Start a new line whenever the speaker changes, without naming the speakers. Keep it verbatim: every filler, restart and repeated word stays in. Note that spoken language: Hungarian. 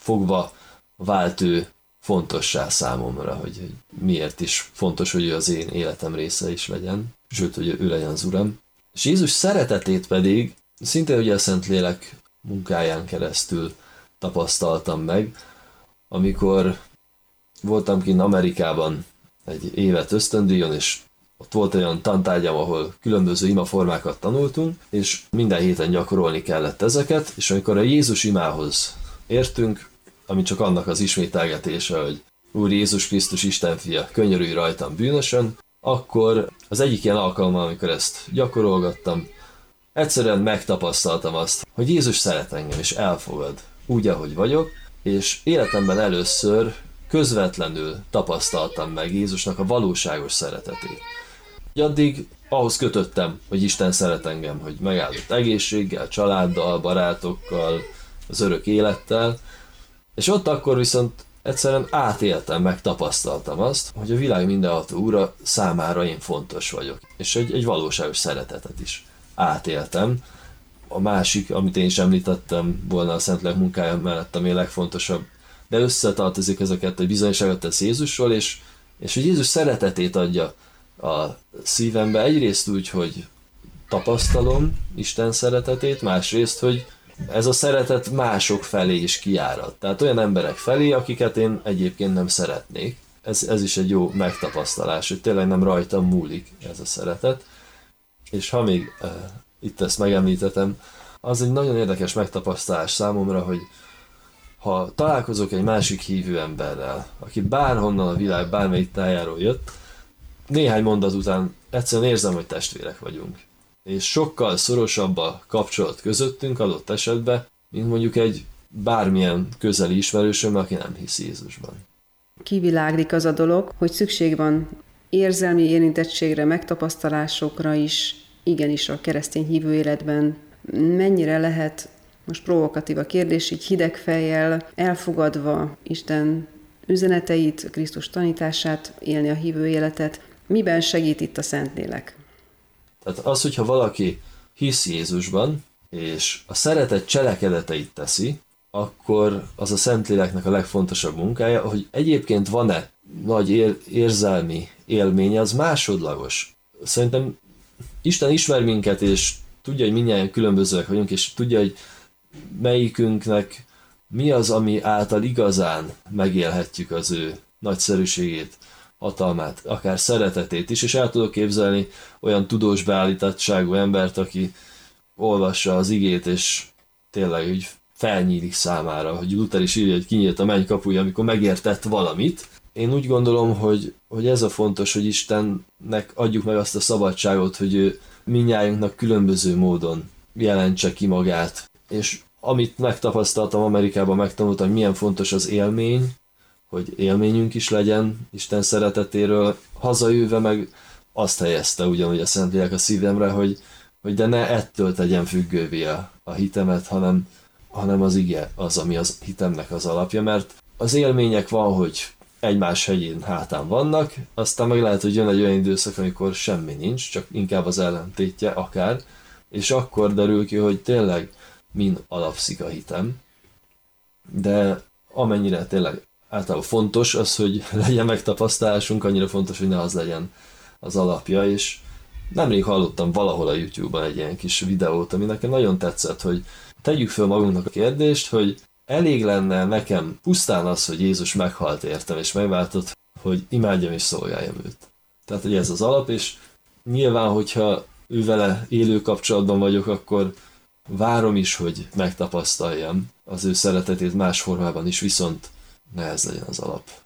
fogva vált ő fontossá számomra, hogy, hogy miért is fontos, hogy ő az én életem része is legyen, sőt, hogy ő legyen az Uram. És Jézus szeretetét pedig szintén ugye a Szentlélek munkáján keresztül tapasztaltam meg, amikor voltam kint Amerikában egy évet ösztöndíjon, és ott volt olyan tantárgyam, ahol különböző imaformákat tanultunk, és minden héten gyakorolni kellett ezeket, és amikor a Jézus imához értünk, ami csak annak az ismételgetése, hogy Úr Jézus Krisztus Isten fia, könyörülj rajtam bűnösön, akkor az egyik ilyen alkalommal, amikor ezt gyakorolgattam, egyszerűen megtapasztaltam azt, hogy Jézus szeret engem és elfogad úgy, ahogy vagyok, és életemben először közvetlenül tapasztaltam meg Jézusnak a valóságos szeretetét. Addig ahhoz kötöttem, hogy Isten szeret engem, hogy megáldott egészséggel, családdal, barátokkal, az örök élettel, és ott akkor viszont egyszerűen átéltem, megtapasztaltam azt, hogy a világ mindenható Ura számára én fontos vagyok, és egy, egy valóságos szeretetet is átéltem. A másik, amit én is említettem volna a Szentlélek munkája mellett, ami a legfontosabb, de összetartozik ezeket, hogy bizonyságot tesz Jézusról, és, és hogy Jézus szeretetét adja a szívembe, egyrészt úgy, hogy tapasztalom Isten szeretetét, másrészt, hogy ez a szeretet mások felé is kiárad. Tehát olyan emberek felé, akiket én egyébként nem szeretnék. Ez, ez is egy jó megtapasztalás, hogy tényleg nem rajtam múlik ez a szeretet. És ha még uh, itt ezt megemlítetem, az egy nagyon érdekes megtapasztalás számomra, hogy ha találkozok egy másik hívő emberrel, aki bárhonnan a világ bármelyik tájáról jött, néhány mondat után egyszerűen érzem, hogy testvérek vagyunk. És sokkal szorosabb a kapcsolat közöttünk adott esetben, mint mondjuk egy bármilyen közeli ismerősöm, aki nem hisz Jézusban.
Kiviláglik az a dolog, hogy szükség van érzelmi érintettségre, megtapasztalásokra is, igenis a keresztény hívő életben. Mennyire lehet, most provokatív a kérdés, így hideg fejjel, elfogadva Isten üzeneteit, Krisztus tanítását, élni a hívő életet. Miben segít itt a Szentlélek?
Tehát az, hogyha valaki hisz Jézusban, és a szeretet cselekedeteit teszi, akkor az a Szentléleknek a legfontosabb munkája, hogy egyébként van-e nagy ér- érzelmi élménye, az másodlagos. Szerintem Isten ismer minket, és tudja, hogy mindnyájan különbözőek vagyunk, és tudja, hogy melyikünknek mi az, ami által igazán megélhetjük az ő nagyszerűségét, hatalmát, akár szeretetét is, és el tudok képzelni olyan tudós beállítottságú embert, aki olvassa az igét, és tényleg úgy felnyílik számára, hogy Luther is írja, hogy kinyílt a menny kapuja, amikor megértett valamit. Én úgy gondolom, hogy, hogy ez a fontos, hogy Istennek adjuk meg azt a szabadságot, hogy ő mindnyájunknak különböző módon jelentse ki magát. És amit megtapasztaltam Amerikában, megtanultam, hogy milyen fontos az élmény, hogy élményünk is legyen Isten szeretetéről. Hazajöve meg azt helyezte ugyanúgy a Szentlélek a szívemre, hogy, hogy de ne ettől tegyen függővé a, a hitemet, hanem, hanem az ige az, ami az hitemnek az alapja, mert az élmények van, hogy egymás hegyén hátán vannak, aztán meg lehet, hogy jön egy olyan időszak, amikor semmi nincs, csak inkább az ellentétje akár, és akkor derül ki, hogy tényleg min alapszik a hitem. De amennyire tényleg általában fontos az, hogy legyen megtapasztalásunk, annyira fontos, hogy ne az legyen az alapja, és nemrég hallottam valahol a YouTube-ban egy ilyen kis videót, ami nekem nagyon tetszett, hogy tegyük föl magunknak a kérdést, hogy elég lenne nekem pusztán az, hogy Jézus meghalt értem, és megváltott, hogy imádjam és szolgáljam őt. Tehát, hogy ez az alap, és nyilván, hogyha ő vele élő kapcsolatban vagyok, akkor várom is, hogy megtapasztaljam az ő szeretetét más formában is, viszont ne ez legyen az alap.